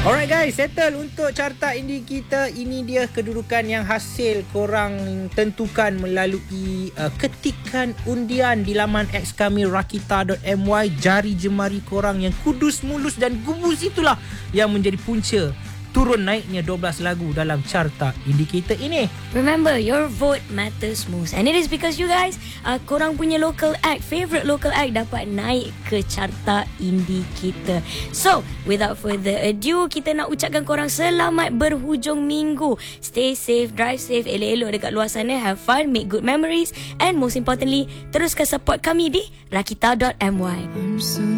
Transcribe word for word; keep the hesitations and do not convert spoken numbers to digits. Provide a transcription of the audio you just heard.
Alright guys, settle untuk carta indie kita. Ini dia kedudukan yang hasil korang tentukan melalui uh, ketikan undian di laman X kami rakita dot my. Jari jemari korang yang kudus, mulus dan gubus itulah yang menjadi punca turun naiknya dua belas lagu dalam carta indie kita ini. Remember, your vote matters most. And it is because you guys, uh, korang punya local act, favourite local act dapat naik ke carta indie kita. So, without further ado, kita nak ucapkan korang selamat berhujung minggu. Stay safe, drive safe, elok-elok dekat luar sana, have fun, make good memories, and most importantly, teruskan support kami di rakita dot my.